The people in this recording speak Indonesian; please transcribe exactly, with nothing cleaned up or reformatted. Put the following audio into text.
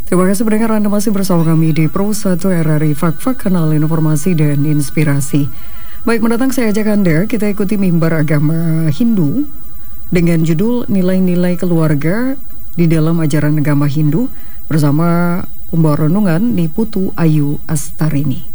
Terima kasih pendengar, Anda masih bersama kami di Pro satu R R I Fak-Fak, kanal informasi dan inspirasi. Baik, mendatang saya ajak Anda kita ikuti mimbar agama Hindu dengan judul Nilai-Nilai Keluarga di dalam Ajaran Agama Hindu bersama pembawa renungan Niputu Ayu Astarini.